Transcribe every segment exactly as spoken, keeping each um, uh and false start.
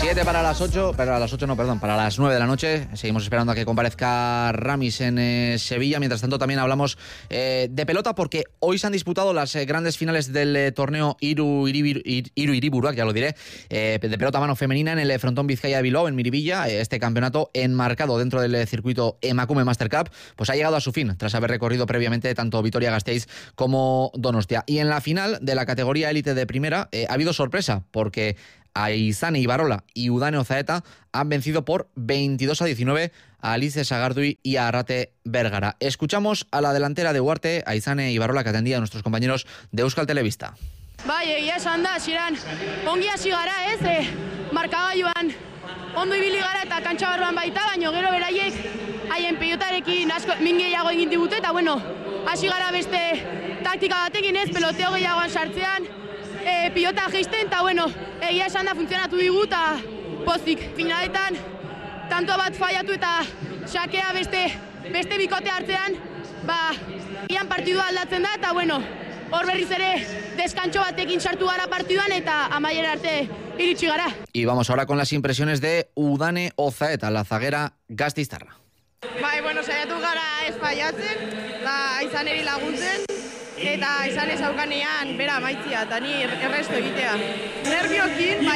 siete para las ocho, pero a las ocho no, perdón, para las nueve de la noche. Seguimos esperando a que comparezca Ramis en eh, Sevilla. Mientras tanto, también hablamos eh, de pelota, porque hoy se han disputado las eh, grandes finales del eh, torneo Iru Iriburuak, ya lo diré, eh, de pelota a mano femenina en el eh, Frontón Vizcaya de Bilbao, en Miribilla. Eh, este campeonato enmarcado dentro del eh, circuito Emakume Master Cup, pues ha llegado a su fin, tras haber recorrido previamente tanto Vitoria-Gasteiz como Donostia. Y en la final de la categoría élite de primera eh, ha habido sorpresa, porque Aizane Ibarola y Udane Ozaeta han vencido por veintidós a diecinueve a Alice Sagardui y a Arrate Bergara. Escuchamos a la delantera de Uharte, Aizane Ibarola, que atendía a nuestros compañeros de Euskal Telebista. Bai, egia esan da, hasieran ongi hasi gara, ez? E, markagailuan ondo ibili gara eta kantxa barruan baita, baina gero beraiek haien pilotarekin asko min gehiago egin digute, eta bueno, hasi gara beste taktika batekin, ez, peloteo gehiagoan sartzean, e, pilota geisten, eta bueno, egia esan da funtzionatu digu, eta pozik. Finaletan, tanto bat faiatu eta sakea beste, beste bikote hartzean, ba, gian partidua aldatzen da, eta bueno, hor berriz ere deskantxo batekin sartu gara partiduan eta amaiera arte iritsi gara. Y vamos ahora con las impresiones de Udane Ozaeta, la zaguera gasteiztarra. Bai, bueno, saiatu gara ez faiatzen, da Aizaneri laguntzen, eta Aizane zaukanean bera maitzia, eta ni erresto egitea. Nerviokin,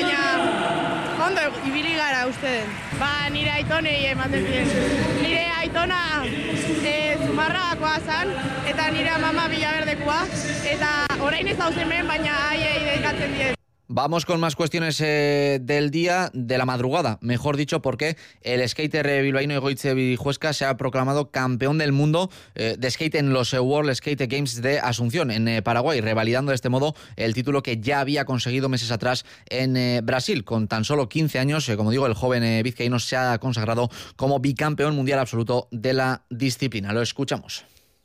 baina ondo ibili gara uste den. Ba, nire aitonei ematen diren. Nire aitona e, Zumarragakoa zan, eta nire mama Villaverdekoa, eta orain ez dauzen hemen, baina haiei dedikatzen dien. Vamos con más cuestiones eh, del día, de la madrugada, mejor dicho, porque el skater eh, bilbaíno Egoitze Vijuesca se ha proclamado campeón del mundo eh, de skate en los eh, World Skate Games de Asunción, en eh, Paraguay, revalidando de este modo el título que ya había conseguido meses atrás en eh, Brasil. Con tan solo quince años, eh, como digo, el joven eh, vizcaíno se ha consagrado como bicampeón mundial absoluto de la disciplina. Lo escuchamos.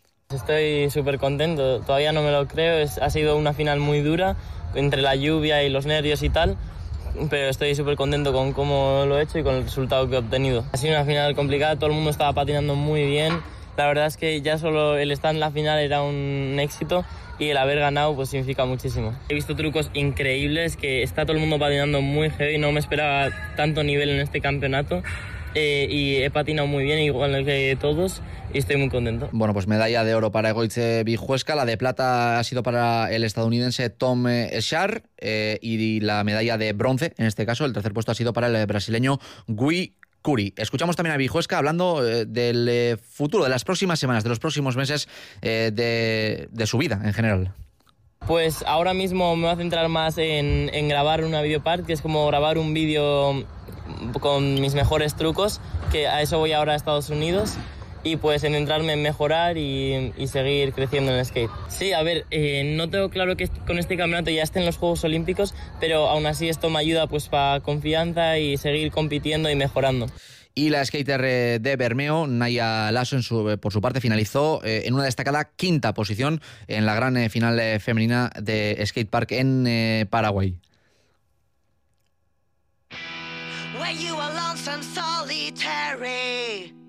Estoy súper contento, todavía no me lo creo, es, ha sido una final muy dura, entre la lluvia y los nervios y tal, pero estoy súper contento con cómo lo he hecho y con el resultado que he obtenido. Ha sido una final complicada, todo el mundo estaba patinando muy bien, la verdad es que ya solo el estar en la final era un éxito y el haber ganado pues significa muchísimo. He visto trucos increíbles, que está todo el mundo patinando muy heavy, no me esperaba tanto nivel en este campeonato. Eh, y he patinado muy bien, igual que todos, y estoy muy contento. Bueno, pues medalla de oro para Egoitze Vijuesca, la de plata ha sido para el estadounidense Tom Schar, eh, y la medalla de bronce, en este caso, el tercer puesto ha sido para el brasileño Gui Curi. Escuchamos también a Vijuesca hablando eh, del eh, futuro, de las próximas semanas, de los próximos meses, eh, de, de su vida en general. Pues ahora mismo me voy a centrar más en, en grabar una videopart, que es como grabar un vídeo con mis mejores trucos, que a eso voy ahora a Estados Unidos, y pues en centrarme en mejorar y, y seguir creciendo en el skate. Sí, a ver, eh, no tengo claro que con este campeonato ya esté en los Juegos Olímpicos, pero aún así esto me ayuda pues para confianza y seguir compitiendo y mejorando. Y la skater de Bermeo, Naya Lasso, en su, por su parte, finalizó eh, en una destacada quinta posición en la gran eh, final eh, femenina de skatepark en eh, Paraguay. Were you alone and solitary?